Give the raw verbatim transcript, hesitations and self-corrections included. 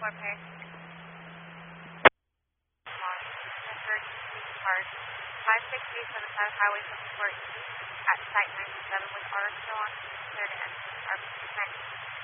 Pay. Emergency Park, five six eight seven five Highway fifty-four East at Site ninety-seven with R still on clear to enter. R nine.